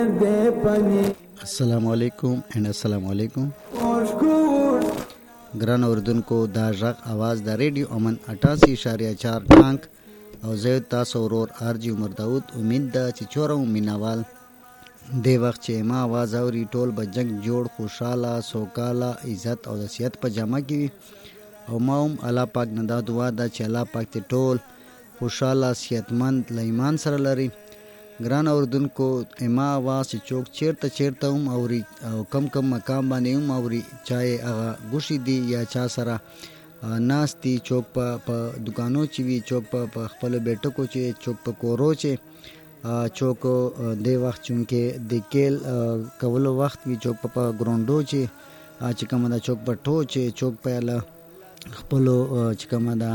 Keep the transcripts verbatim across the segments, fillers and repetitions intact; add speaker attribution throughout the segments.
Speaker 1: السلام علیکم اینڈ السلام علیکم ګران اوردونکو دا غږ आवाज د ریډیو امن اٹھاسی اشاریه چار ټانک او زه تاسو ورور ارجی عمر داود امید ده چې چورم مینوال دی وخت چې ما आवाज اوري ټول بجنګ جوړ خوشاله سوکاله عزت او د صحت په جامه کې او ما هم الله پاک نه دا دعا ده چې الله پاک ته ټول خوشاله صحتمند ایمان سره لري. ګران اوردونکو ما आवाज چې چوک چیرته چیرته هم اوري او کم کم مقام باندې هم اوري چاهے هغه ګوشي دی یا چا سره ناستی چوک په په دکانو چې وی چوک په خپل بیٹکو چې چوک په کورو چې چوک دی وخت چونکه د کېل کولو وخت وی چوک په ګراوندو چې چې کومه دا چوک په ټو چې چوک په ل خپل چې کومه دا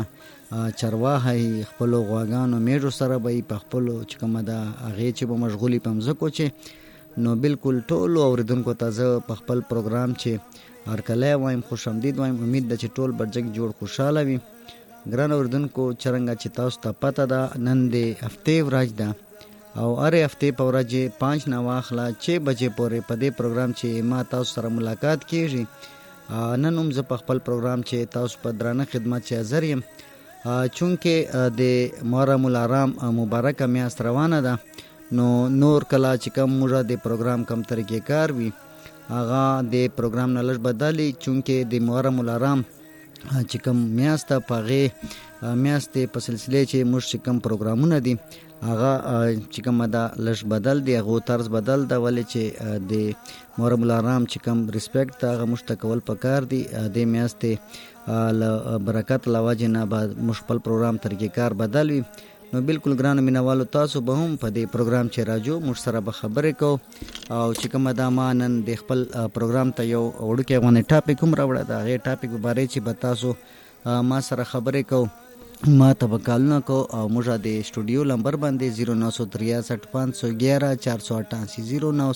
Speaker 1: چرواهي خپل غواګانو میډو سره به په خپل چې کومه دا هغه چې به مشغولي پمزکو چې نو بالکل ټول اوریدونکو تازه په خپل پروګرام چې هر کله وایم خوش آمدید وایم امید ده چې ټول برجک جوړ خوشاله وي. ګران اوریدونکو چرنګ چې تاسو ته پته ده نن د هفته ورځ ده او اره هفته په ورځ پنځه نو واخلا چې بجې پورې په دې پروګرام چې ما تاسو سره ملاقات کیږي. نن هم زه په خپل پروګرام چې تاسو په درانه خدمت چې حاضر یم چونکه د محرم الحرام مبارکه میاشت روانه ده نو نور کلا چې کوم موږ د پروګرام کم طریقې کار وي هغه د پروګرام نه لږ بدلی چونکه د محرم الحرام چې کوم میاشت پغه میاشت په سلسله چې موږ کوم پروګرامونه دي هغه چې کوم دا لږ بدل دی هغه طرز بدل دا ولې چې د محرم الحرام چې کوم ریسپیکټ هغه مشتکول پکار دی د میاشت ل برکت لواجه نه بعد مشکل پروګرام طریقې کار بدل وي. نو بالکل ګران مینوالو تاسو به هم په دې پروګرام چې راجو موږ سره به خبرې کو او چې کومه دا مانن د خپل پروګرام ته یو وړوکی غونې ټاپک هم راوړه دا غي ټاپک په باره چې به تاسو ما سره خبرې کو ما ته وکالنه کو او موږ د سټوډیو نمبر باندې صفر نو ترې سات پانچ سو ګیارہ چار سو اٹھاسی صفر نو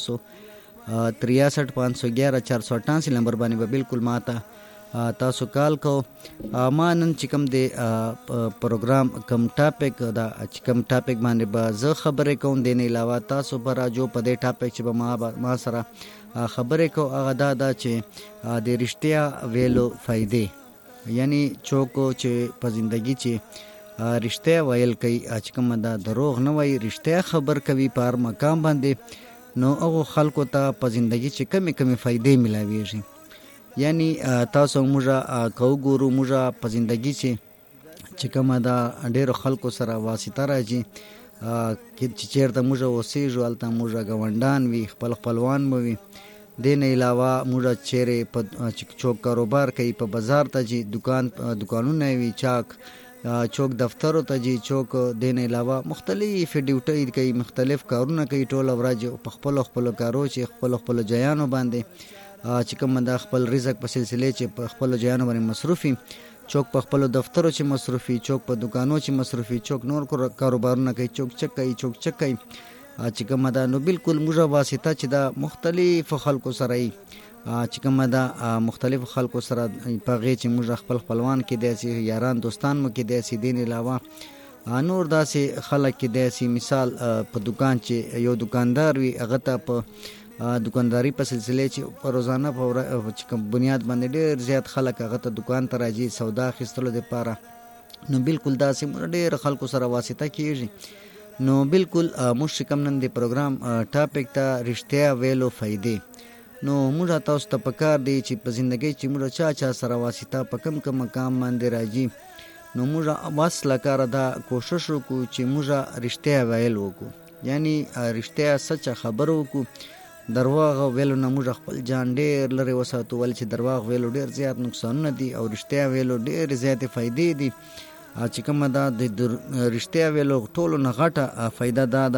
Speaker 1: ترې سات پانچ سو ګیارہ چار سو اٹھاسی نمبر باندې به بالکل ما ته تاسو کال کو. ما نن چې کوم د پروګرام کم ټاپک دا چې کوم ټاپک باندې به زه خبرې کوم د نه علاوه تاسو پر راجو په دې ټاپک چې به ما ما سره خبرې کو هغه دا دا چې د رښتیا ویلو فائدې یعنی چوکو چې په ژوندۍ چې رښتیا ویل کوي چې کوم دا دروغ نه وایي رښتیا خبر کوي پر مقام باندې نو هغه خلکو ته په ژوندۍ چې کمی کمی فائدې ملاويږي. یعنی تاسو موږ کو ګورو موږ په ژوندۍ چې چې کومه دا ډېر خلکو سره واسطه راځي چې چیرته موږ اوسېږو هلته موږ ګاونډان وي خپل خپلوان مو وي دې نه علاوه موږ چیرې په چوک کاروبار کوي په بازار ته ځي دکان دکانونه وي چاک چوک دفترو ته ځي چوک دې نه علاوه مختلف ډیوټي کوي مختلف کارونه کوي ټول ورځ په خپل خپل کارو چې خپل خپل جیانو باندې چې کوم د خپل رزق په سلسله چې په خپل جانو باندې مصروفي چوک په خپل دفترو چې مصروفي چوک په دکانو چې مصروفي چوک نور کاروبارونه کوي چوک چک کوي چوک چک کوي چې کوم دا نو بالکل موږ واسطه چې دا مختلف خلکو سره ای چې کوم دا مختلف خلکو سره په غي چې موږ خپل خپلوان کې داسي یاران دوستان مو کې داسي دین علاوه نور داسي خلک کې داسي مثال په دکان چې یو دکاندار وي هغه ته په دکانداری په سلسله چې په روزانه په کوم بنیاد باندې ډېر زیات خلک هغه ته دکان ته راځي سودا خستلو لپاره نو بالکل داسې ډېر خلکو سره واسطه کیږي. نو بالکل موږ کوم نن د پروګرام ټاپک ته رښتیا ویلو فائدې نو موږ تاسو ته پکار دی چې په ژوندۍ چې موږ چا چا سره واسطه په کم کم مقام باندې راځي نو موږ واسله کار دا کوشش وکړو چې موږ رښتیا ویل وکړو یعنی رښتیا سچ خبرو وکړو درواغ ویلو نه موږ خپل جان ډېر لري وساتو ول چې درواغ ویلو ډېر زیات نقصانونه دي او رښتیا ویلو ډېر زیات فائدې دي چې کومه دا د رښتیا ویلو ټولو نه غټه فائدہ دا